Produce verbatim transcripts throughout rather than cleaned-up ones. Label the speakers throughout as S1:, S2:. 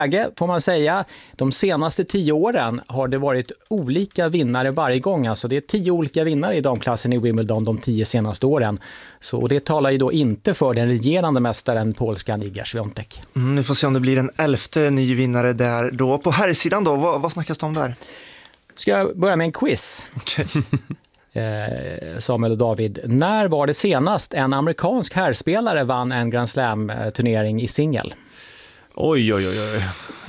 S1: läge får man säga. De senaste tio åren har det varit olika vinnare varje gång. Alltså det är tio olika vinnare i damklassen i Wimbledon de tio senaste åren. Så, och det talar ju då inte för den regerande mästaren polskan Iga Świątek.
S2: Mm, vi får se om det blir en elfte ny vinnare där då. På herrsidan då, vad, vad snackas det om där?
S1: Ska jag börja med en quiz?
S2: Okay.
S1: eh, Samuel och David. När var det senast en amerikansk herrspelare vann en Grand Slam-turnering i singel?
S3: Oj, oj, oj, oj.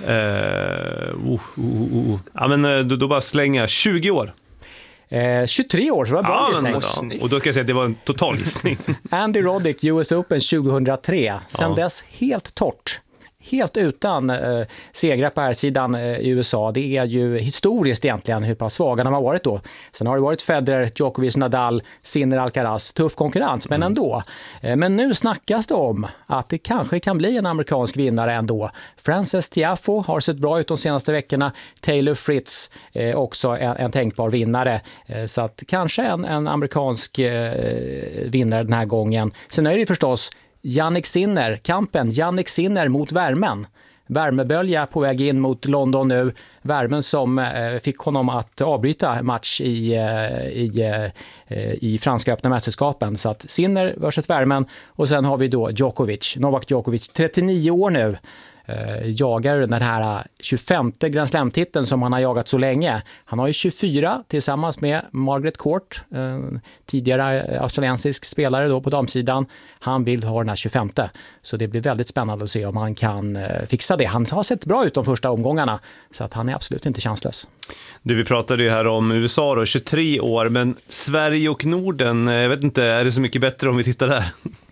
S3: Eh, uh, uh, uh. Ja, men då, då bara slänga tjugo år.
S1: Eh, tjugotre år, så det var bra
S3: ja, men,
S1: gissning.
S3: ja. Och då kan jag säga att det var en total gissning.
S1: Andy Roddick, U S Open tjugohundratre. Sen
S3: Ja.
S1: dess helt torrt. Helt utan eh, segrar på här sidan eh, i U S A. Det är ju historiskt egentligen hur pass svaga de har varit då. Sen har det varit Federer, Djokovic, Nadal, Sinner, Alcaraz. Tuff konkurrens, men ändå. Eh, men nu snackas det om att det kanske kan bli en amerikansk vinnare ändå. Frances Tiafoe har sett bra ut de senaste veckorna. Taylor Fritz eh, också en, en tänkbar vinnare. Eh, så att kanske en, en amerikansk eh, vinnare den här gången. Sen är det förstås Jannik Sinner, kampen Jannik Sinner mot värmen. Värmebölja på väg in mot London nu. Värmen som eh, fick honom att avbryta match i, eh, i, eh, i franska öppna mästerskapen. Så att Sinner versus värmen. Och sen har vi då Djokovic, Novak Djokovic, trettionio år nu. Eh, jagar den här tjugofemte Grand Slam-titeln som han har jagat så länge. Han har ju tjugofyra tillsammans med Margaret Court, eh, tidigare australiensisk spelare då på damsidan. Han vill ha den här tjugofemte. Så det blir väldigt spännande att se om han kan eh, fixa det. Han har sett bra ut de första omgångarna, så att han är absolut inte chanslös.
S3: Du, vi pratade ju här om U S A då, tjugotre år, men Sverige och Norden, jag vet inte, är det så mycket bättre om vi tittar där?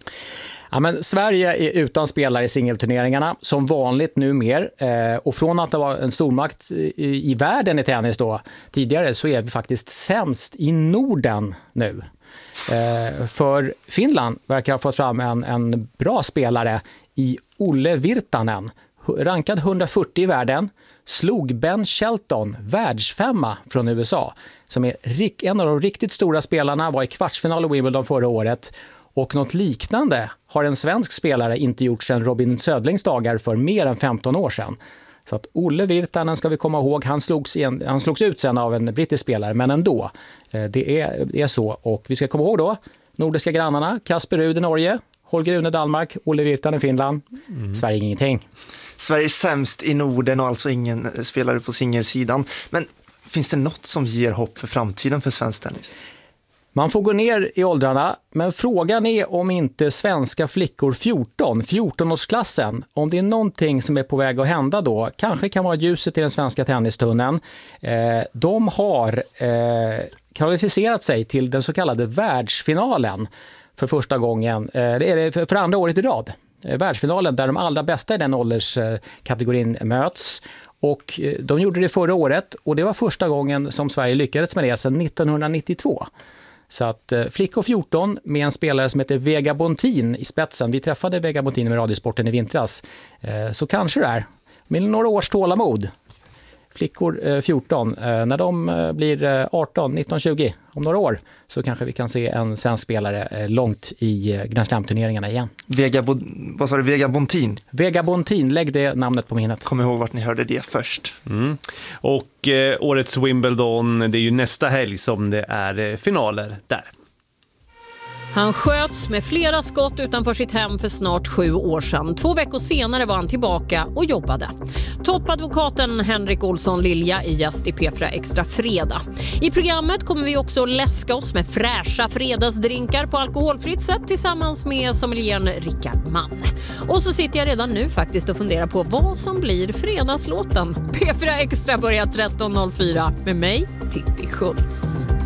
S1: Ja, men Sverige är utan spelare i singelturneringarna som vanligt nu mer. Eh, och från att det var en stormakt i, i världen i tennis då tidigare, så är vi faktiskt sämst i Norden nu. Eh, för Finland verkar ha fått fram en, en bra spelare i Olle Virtanen. Rankad hundrafyrtio i världen, slog Ben Shelton, världsfemma från U S A, som är en av de riktigt stora spelarna, var i kvartsfinal i Wimbledon förra året. Och något liknande har en svensk spelare inte gjort sedan Robin Södlings dagar för mer än femton år sedan. Så att Olle Virtanen ska vi komma ihåg, han slogs, igen, han slogs ut sen av en brittisk spelare, men ändå, det är, det är så. Och vi ska komma ihåg då, nordiska grannarna, Kasper Ruud i Norge, Holger Rune Danmark, Olle Virtanen i Finland, mm. Sverige ingenting.
S2: Sverige är sämst i Norden och alltså ingen spelare på singelsidan. Men finns det något som ger hopp för framtiden för svensk tennis?
S1: Man får gå ner i åldrarna, men frågan är om inte svenska flickor fjorton, fjorton-årsklassen, om det är någonting som är på väg att hända då, kanske kan vara ljuset i den svenska tennistunneln. Eh, de har eh, kvalificerat sig till den så kallade världsfinalen för första gången, eh, eller för andra året i rad. Eh, världsfinalen där de allra bästa i den ålderskategorin möts. Och de gjorde det förra året och det var första gången som Sverige lyckades med det sedan nittonhundranittiotvå. Så att flickor fjorton med en spelare som heter Vega Bontin i spetsen. Vi träffade Vega Bontin med Radiosporten i vintras. Så kanske det är med några års tålamod. Flickor fjorton, när de blir arton, nitton, tjugo om några år, så kanske vi kan se en svensk spelare långt i Grand Slam-turneringarna igen.
S2: Vega, vad sa du, Vega Bontin?
S1: Vega Bontin, lägg det namnet på minnet.
S2: Kom ihåg vart ni hörde det först.
S3: Mm. Och eh, årets Wimbledon, det är ju nästa helg som det är finaler där.
S4: Han sköts med flera skott utanför sitt hem för snart sju år sedan. Två veckor senare var han tillbaka och jobbade. Toppadvokaten Henrik Olsson Lilja är gäst i P fyra Extra fredag. I programmet kommer vi också läska oss med fräscha fredagsdrinkar på alkoholfritt sätt tillsammans med sommelieren Rickard Mann. Och så sitter jag redan nu faktiskt och funderar på vad som blir fredagslåten. P fyra Extra börjar tretton noll fyra med mig, Titti Schultz.